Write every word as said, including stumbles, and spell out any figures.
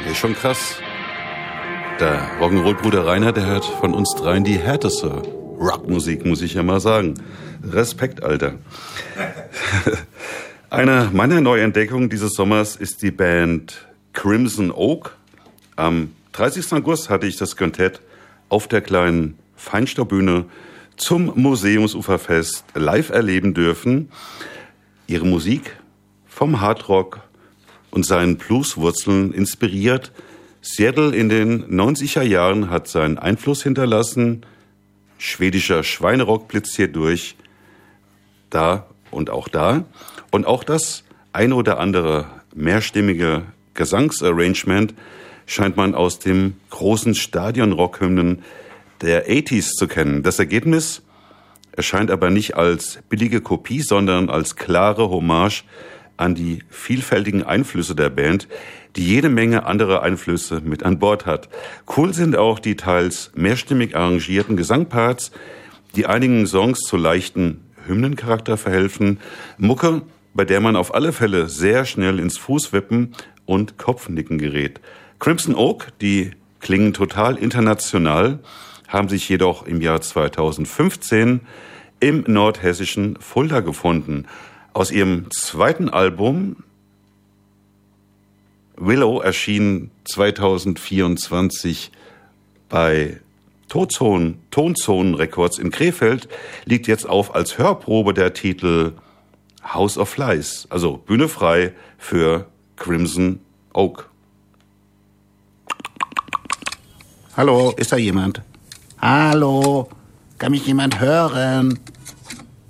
Der ist schon krass. Der Rock'n'Roll-Bruder Rainer, der hört von uns dreien die härteste Rockmusik, muss ich ja mal sagen. Respekt, Alter. Eine meiner Neuentdeckungen dieses Sommers ist die Band Crimson Oak. Am dreißigsten August hatte ich das Quintett auf der kleinen Feinstaubbühne zum Museumsuferfest live erleben dürfen. Ihre Musik vom Hardrock und seinen Blueswurzeln inspiriert. Seattle in den neunziger Jahren hat seinen Einfluss hinterlassen. Schwedischer Schweinerock blitzt hier durch. Da und auch da. Und auch das ein oder andere mehrstimmige Gesangsarrangement scheint man aus dem großen Stadion-Rockhymnen der achtziger zu kennen. Das Ergebnis erscheint aber nicht als billige Kopie, sondern als klare Hommage an die vielfältigen Einflüsse der Band, die jede Menge andere Einflüsse mit an Bord hat. Cool sind auch die teils mehrstimmig arrangierten Gesangparts, die einigen Songs zu leichten Hymnencharakter verhelfen. Mucke, bei der man auf alle Fälle sehr schnell ins Fußwippen und Kopfnicken gerät. Crimson Oak, die klingen total international, haben sich jedoch im Jahr zweitausendfünfzehn im nordhessischen Fulda gefunden. Aus ihrem zweiten Album Willow erschien zweitausendvierundzwanzig bei Tonzonen, Tonzonen Records in Krefeld, liegt jetzt auf als Hörprobe der Titel House of Flies, also Bühne frei für Crimson Oak. Hallo, ist da jemand? Hallo, kann mich jemand hören?